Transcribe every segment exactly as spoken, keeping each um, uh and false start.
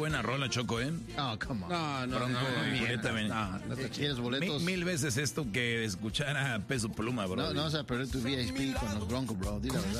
buena rola, Choco, ¿eh? Oh, come on. No, no, Bronco, no, no, Julieta Venegas. no, no te ¿Quieres boletos? Mil, mil veces esto que escuchar a Peso Pluma, bro. No, no vas a perder tu V I P con los Broncos, bro. Di la verdad.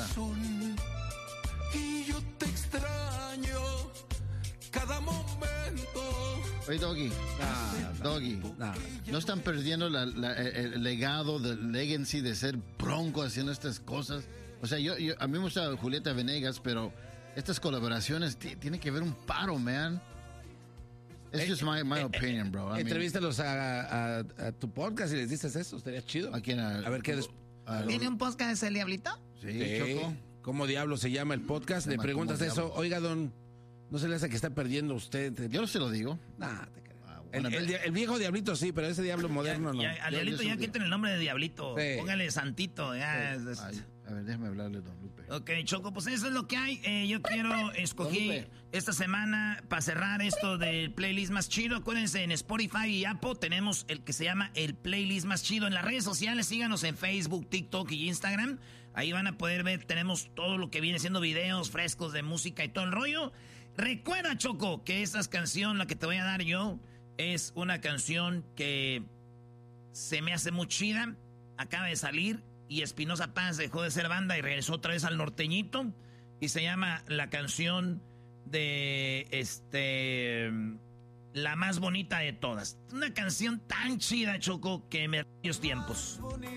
Y yo te extraño cada momento. Oye, Doggy. No, no, Doggy. no. ¿No están perdiendo la, la, el, el legado del legacy de ser Bronco haciendo estas cosas? O sea, yo, yo a mí me gusta Julieta Venegas, pero estas colaboraciones t- tiene que haber un paro, man. It's just my, my opinion, bro. I mean, Entrevístalos a, a, a tu podcast y les dices eso, estaría chido. ¿A quién? A, A ver qué des- a- ¿Tiene un podcast el Diablito? Sí, Sí. Choco. ¿Cómo diablo se llama el podcast? Se Le llama preguntas ¿Cómo eso. diablos? Oiga, don, ¿no se le hace que está perdiendo usted? Yo no se lo digo. Nah, te creo. Ah, El, bueno, el dia- el viejo diablito sí, pero ese diablo moderno no. Ya, al Yo- Diablito yo ya soy- quiten el nombre de Diablito. Sí. Póngale Santito. Ya, es- es- Ay, a ver, déjame hablarle, don Lupe. Ok, Choco, pues eso es lo que hay. Eh, yo quiero escoger Lupe. esta semana para cerrar esto del playlist más chido. Acuérdense, en Spotify y Apple tenemos el que se llama el playlist más chido. En las redes sociales, síganos en Facebook, TikTok y Instagram. Ahí van a poder ver, tenemos todo lo que viene siendo videos frescos de música y todo el rollo. Recuerda, Choco, que esta canción, la que te voy a dar yo, es una canción que se me hace muy chida. Acaba de salir. Y Espinosa Paz dejó de ser banda y regresó otra vez al norteñito. Y se llama la canción de este La más bonita de todas. Una canción tan chida, Choco, que me da aquellos tiempos.